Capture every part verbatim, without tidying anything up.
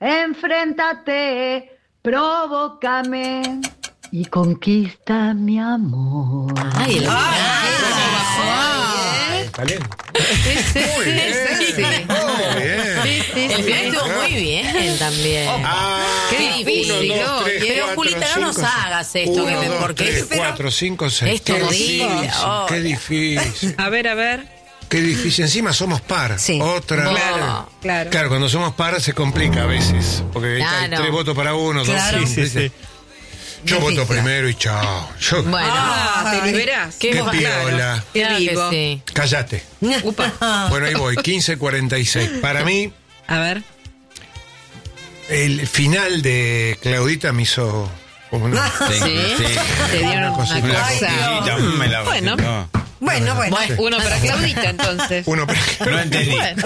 enfréntate, provócame y conquista mi amor. Ay, el Muy bien. Sí, sí. Muy bien. Sí, sí, el final estuvo muy bien también. Ah, Qué difícil. uno, dos, tres, Pero cuatro, Julita, no nos cinco, hagas esto. uno, que me- dos, porque tres, es, cuatro, cinco, seis. es terrible. Oh. Qué difícil. A ver, a ver. Qué difícil. Encima somos par. Sí. Otra. Claro, claro. Claro, cuando somos par se complica a veces. Porque hay Claro. tres votos para uno, Claro. dos. Sí, sí, sí. Yo Difícil. voto primero y chao. Yo, Bueno, Ah, te liberás. Qué qué bueno. piola. Qué claro que vivo. sí. Cállate. Upa. Bueno, ahí voy. quince cuarenta y seis. Para mí, A ver. el final de Claudita me hizo como una... Sí. Te dieron una cosita. Una cosa. Me la Bueno. no, Bueno, bueno. Uno para Claudita, entonces. Uno para no entendí. Bueno.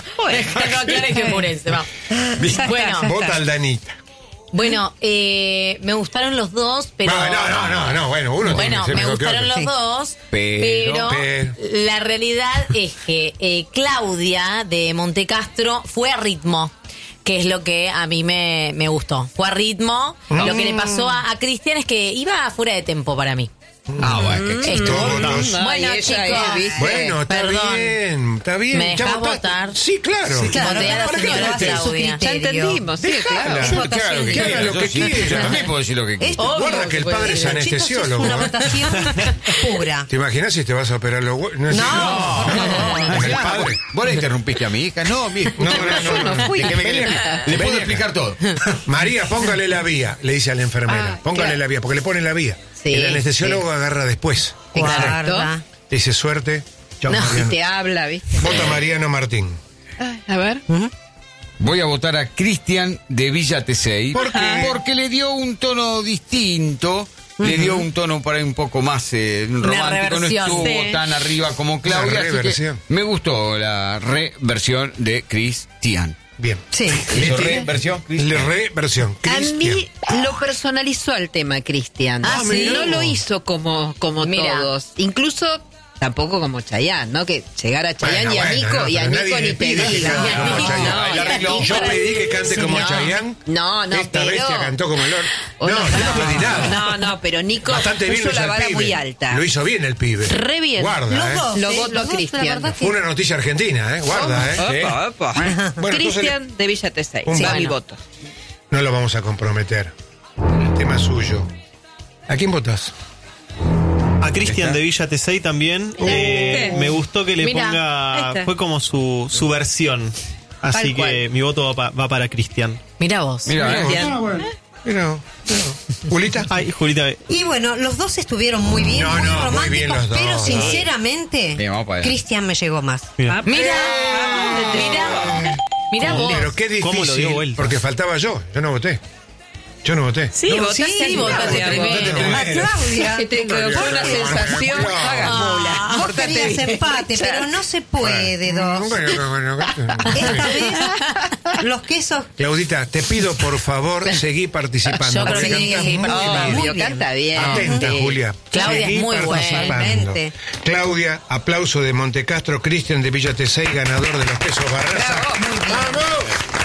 No aclares que purece, va. Bueno, Vota Aldanita. bueno eh, me gustaron los dos, pero... No, no, no, no, no, bueno, uno tiene Bueno, que ser me mejor que gustaron otro. los dos, Pero- pero, pero- la realidad es que eh, Claudia de Montecastro fue a ritmo, que es lo que a mí me, me gustó. Fue a ritmo. Lo que le pasó a, a Cristian es que iba fuera de tempo para mí. Ah, bueno, qué Estuvo- Todos. Bueno, Ay, ella chicos. es, ¿viste? Bueno, está Perdón. bien, está bien. ¿Me Ya dejás votaste. votar? Sí, claro. Sí, claro. Voté a la ¿Para qué señora votaste? Claudia. Ya entendimos, sí, Déjala. claro. Es Que haga lo que Que haga quiera. lo Yo que sí, quiera. Yo también puedo decir lo que quiera. Esto, Obvio Guarda que el se puede padre es decir. chicos, es anestesiólogo. una ¿eh? votación pura. ¿Te imaginas si te vas a operar los huevos? No, No, no, no, no, el padre. ¿Vos le interrumpiste a mi hija? No, mi No, no, no, no. fui. Déjeme que le, Venía. le puedo Venía. explicar todo. María, póngale la vía, le dice a la enfermera. Ah, póngale claro. la vía, porque le pone la vía. Sí, el anestesiólogo agarra después. Guarda. Le dice suerte. Chao, No, Mariano. Te habla, ¿viste? Vota Mariano Martín. Ay, a ver. Voy a votar a Cristian de Villa Tesey. ¿Por qué? Porque le dio un tono distinto. Le dio un tono por ahí un poco más eh, romántico. No reversión, estuvo sí. tan arriba como Claudia. Una Así que reversión. me gustó la reversión de Cristian. Bien. Sí. ¿Hizo reversión, Le Cristian? reversión. A mí Cristian. lo personalizó al tema, Cristian. Ah, ¿sí? No lo hizo como, como Mira. todos. Incluso tampoco como Chayanne, ¿no? Que llegara Chayanne Bueno, y a bueno, Nico, no, y a pero Nico nadie ni le te pide que diga. cante como No, Chayanne. no, El arreglo. Yo pedí que cante como no. Chayanne. No, no, Esta pero... bestia cantó como el or... O No, yo no pedí nada. No, no, pero Nico Bastante bien puso lo hizo la el vara pibe. muy alta. Lo hizo bien el pibe. Re bien. Guarda, Los ¿eh? dos. Lo eh, voto los a dos, la Cristian. verdad que- Fue una noticia argentina, ¿eh? Guarda, ¿eh? Opa, opa. Bueno, Cristian de Villa Tesey. Un Va bueno. mi voto. No lo vamos a comprometer. El tema es suyo. ¿A quién votas? A Cristian de Villa Tesey también. Eh, ¿Qué? me gustó que le Mira, ahí ponga. está. Fue como su, su versión. Así Tal que cual. mi voto va, pa- va para Cristian. Mira vos. Mira, eh. Cristian. Ah, bueno. Mira, mira. ¿Julita? Ay, Julita. Y bueno, los dos estuvieron muy bien, No, muy no, muy románticos, bien los dos. pero sinceramente, Bien, vamos para allá. Cristian me llegó más. Mira. Mira, mira, mira vos. Pero qué difícil. ¿Cómo lo dio vuelta? Porque faltaba yo. Yo no voté. Yo no voté. Sí, No, votaste sí, sí, votaste a vos. A Claudia. Que te quedó por una sensación. Hagas bola. Vos Portate querías bien. empate, pero no se puede, dos. Bueno, bueno, bueno. Esta vez, los quesos. Claudita, te pido por favor, seguí participando. Yo creo porque que tiene que cantás seguir muy participando. bien. Obvio, canta bien. Atenta, Sí. Julia. Claudia es Seguí muy buena. participando. Totalmente. Claudia, aplauso de Montecastro, Cristian de Villa Tesey, ganador de los quesos Barraza. Bravo, muy bien. ¡Vamos!